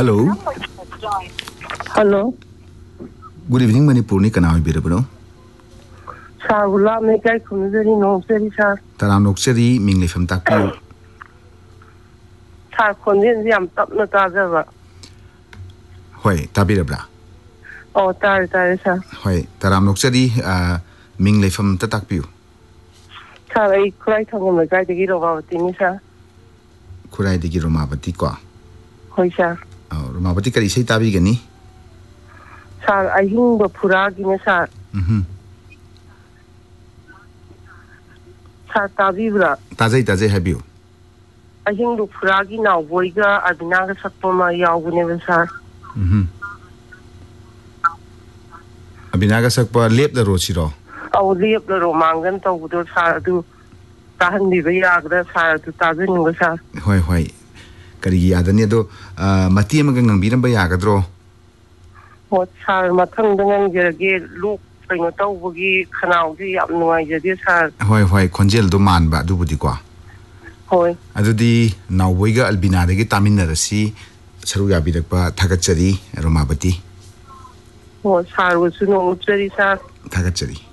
Hello. Hello. Good evening, Manipur. Ni kana hoibirabano? Sir, wala may kay kunudari nokseri sir. Taram nokseri mingle fam takpiyo. Sir, kundin siyam tap na taga. Hoy, tabirabra. Oh, tari sir. Hoy, taram nokseri mingle fam tatakpiyo. Sir, ay kuray thangam na kay digi romabati ni sir. Kuray digi romabati ko. Hoy sir. Romabati kari say tabi gani? Sir, ay hingba puragi ni sir. Sir, tabi bra. Tazay habiyo. Ay hingba puragi na boyga abinaga sakpama yawgune ba sir. Abinaga sakpa lep la rochiro. Aw lep la romangan tawdo sir adu tahan di ba yagra sir adu tazin ba sir. Hoy. Kari yadani ado mati amaga ngangbiramba yagadro. What sir matang dengan jerage look kaino tawbagi khanawgi yam nuaijadi sir. Hoy khonjel do manba dubudi kwa. Hoy. Adudi nawboiga albina dagi taminarasi saru yabidakpa thagachari Romabati. What sir was no utsari sir. Thagachari.